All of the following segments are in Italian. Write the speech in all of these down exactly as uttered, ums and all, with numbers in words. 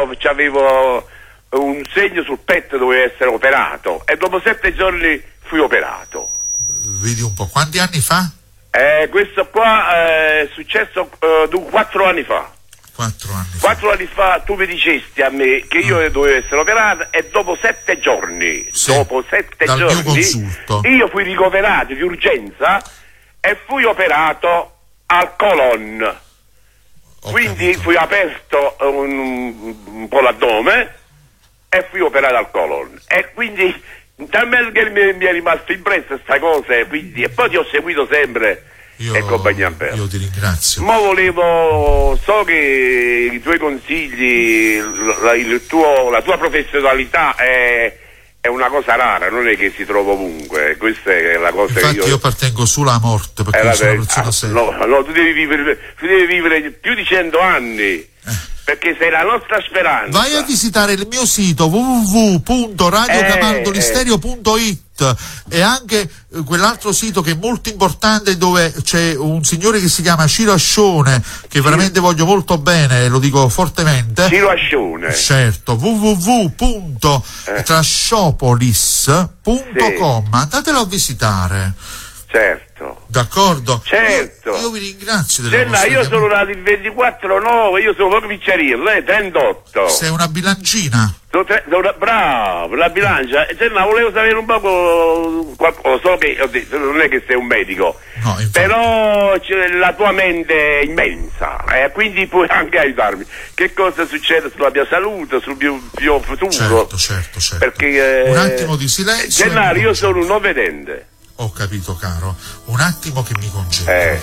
ero, c'avevo un segno sul petto, dovevo essere operato, e dopo sette giorni fui operato. Vedi un po', quanti anni fa? Eh, questo qua è successo uh, quattro anni fa. Quattro anni fa. Quattro anni fa tu mi dicesti a me che io mm. dovevo essere operato, e dopo sette giorni, sì, dopo sette dal giorni, mio consulto, io fui ricoverato di urgenza e fui operato al colon. Ho Quindi capito. Fui aperto un, un po' l'addome e fui operato al colon. E quindi talmente che mi, mi è rimasto impressa questa cosa, quindi, e poi ti ho seguito sempre. Io, e compagnia bella. Io ti ringrazio. Ma volevo, so che i tuoi consigli, la, il tuo, la tua professionalità è, è una cosa rara, non è che si trova ovunque. Questa è la cosa. Infatti che io, io appartengo solo alla morte, perché io sono una persona seria. No, no, tu devi vivere, tu devi vivere più di cento anni. Eh. Perché sei la nostra speranza. Vai a visitare il mio sito w w w punto radio camaldolistereo punto i t e anche eh, quell'altro sito che è molto importante, dove c'è un signore che si chiama Ciro Ascione, che veramente voglio molto bene, lo dico fortemente. Ciro Ascione. Certo, w w w punto trasciopolis punto com, sì. Andatelo a visitare. Certo. D'accordo? Certo. Io, io vi ringrazio delle Senna, vostre io chiamate. sono nato il ventiquattro nove, io sono proprio picciarino, lei trentotto. Sei una bilancina. Sono tre, sono, bravo, la bilancia. Senna, volevo sapere un poco qualcosa, so che ho detto, non è che sei un medico, no, però la tua mente è immensa, eh, quindi puoi anche aiutarmi. Che cosa succede sulla mia salute, sul mio, mio futuro? Certo, certo, certo. Perché, eh, un attimo di silenzio. Senna, io sono un non vedente. Ho capito, caro. Un attimo che mi concentro. Eh.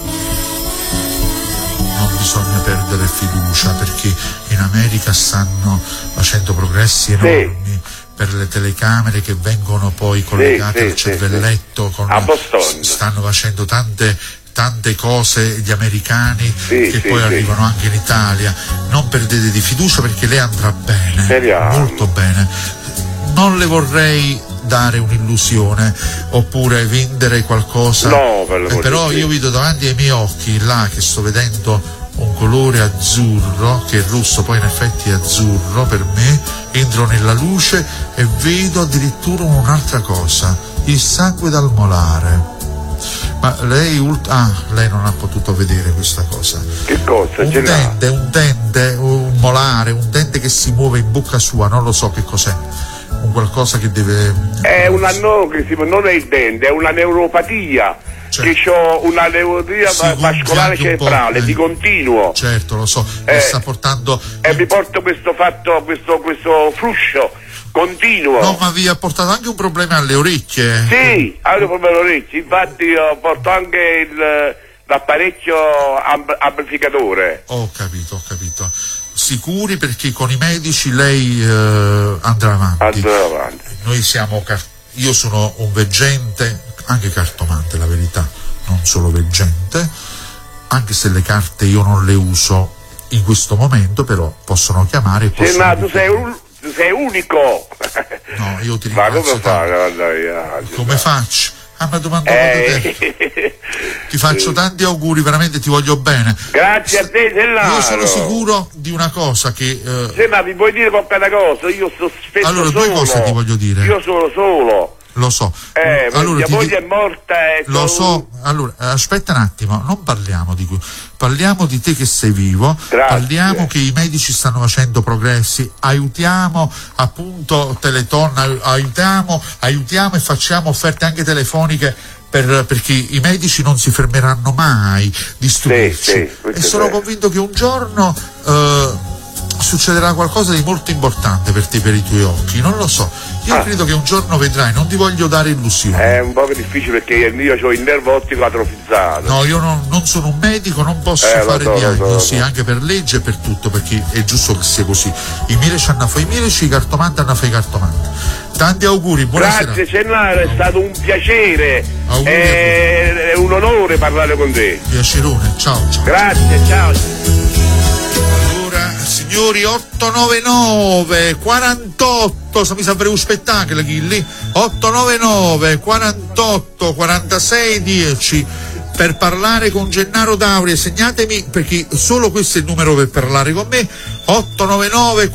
Non bisogna perdere fiducia, perché in America stanno facendo progressi enormi, sì, per le telecamere che vengono poi collegate, sì, al sì, cervelletto, sì, con, a Boston. Stanno facendo tante tante cose gli americani, sì, che sì, poi sì, arrivano anche in Italia. Non perdete di fiducia, perché lei andrà bene. Speriamo. Molto bene. Non le vorrei dare un'illusione oppure vendere qualcosa, no, per eh, però io vedo davanti ai miei occhi là che sto vedendo un colore azzurro, che è rosso, poi in effetti è azzurro per me. Entro nella luce e vedo addirittura un'altra cosa, il sangue dal molare. Ma lei ult- ah, lei non ha potuto vedere questa cosa. Che cosa? Un dente, un dente, un molare, un dente che si muove in bocca sua, non lo so che cos'è. Un qualcosa che deve. È una no, che si, non è il dente, è una neuropatia. Certo. Che ho una neuropatia sì, vascolare cerebrale di continuo. Certo, lo so, eh, mi sta portando. E mi porto questo fatto, questo, questo fruscio continuo. No, ma vi ha portato anche un problema alle orecchie. Sì, anche un problema alle orecchie. Infatti io porto anche il, l'apparecchio amb- amplificatore. Ho capito, ho capito. Sicuri, perché con i medici lei eh, andrà avanti. Andrà avanti. Noi siamo car- io sono un veggente, anche cartomante, la verità, non solo veggente, anche se le carte io non le uso in questo momento, però possono chiamare. Sì, ma tu sei, un, tu sei unico. No, io ti ringrazio. Ma come fai? Come faccio? Ah, ma domandato eh. te. Ti faccio tanti auguri, veramente ti voglio bene. Grazie a te, Sellaro. Io sono sicuro di una cosa, che eh... sì, ma mi puoi dire qualche cosa? Io sto spesso allora solo. Due cose ti voglio dire. Io sono solo. Lo so. Eh, allora, mia ti moglie di... è morta e lo sono... so. Allora, aspetta un attimo, non parliamo di cui. Parliamo di te che sei vivo. Grazie. Parliamo che i medici stanno facendo progressi. Aiutiamo appunto Teleton, aiutiamo, aiutiamo e facciamo offerte anche telefoniche. Per, perché i medici non si fermeranno mai di stupirci, sì, sì, e sono vero. Convinto che un giorno eh, succederà qualcosa di molto importante per te, per i tuoi occhi, non lo so, io ah. credo che un giorno vedrai, non ti voglio dare illusioni. È un po' difficile, perché io ho il nervo ottico atrofizzato. No, io non, non sono un medico, non posso eh, fare so, diagnosi, so, so. anche per legge e per tutto, perché è giusto che sia così. I mieci hanno fatto i mieci, i cartomanti hanno fatto i cartomanti. Tanti auguri, buonasera. Grazie Cennaro, è stato un piacere, è, è un onore parlare con te. Piacerone, ciao ciao. Grazie, ciao. Allora, signori, otto nove nove quarantotto, mi sembra un spettacolo lì, otto nove nove quarantotto quarantasei dieci per parlare con Gennaro D'Auria. Segnatemi, perché solo questo è il numero per parlare con me, otto nove nove